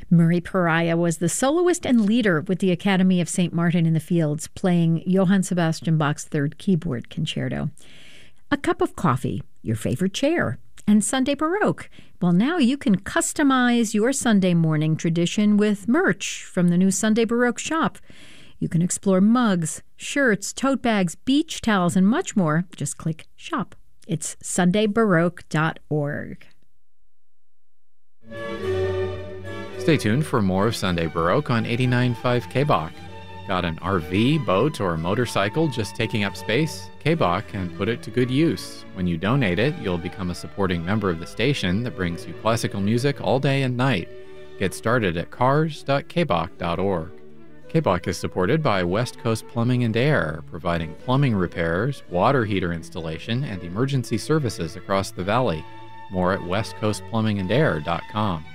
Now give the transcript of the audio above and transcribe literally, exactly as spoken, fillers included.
Murray Pariah was the soloist and leader with the Academy of Saint Martin in the Fields, playing Johann Sebastian Bach's Third Keyboard Concerto. A cup of coffee, your favorite chair, and Sunday Baroque. Well, now you can customize your Sunday morning tradition with merch from the new Sunday Baroque shop. You can explore mugs, shirts, tote bags, beach towels, and much more. Just click shop. It's sunday baroque dot org. Stay tuned for more of Sunday Baroque on eighty-nine point five K B O C. Got an R V, boat, or motorcycle just taking up space? K B O C can put it to good use. When you donate it, you'll become a supporting member of the station that brings you classical music all day and night. Get started at cars dot k b o c dot org. K B O C is supported by West Coast Plumbing and Air, providing plumbing repairs, water heater installation, and emergency services across the valley. More at west coast plumbing and air dot com.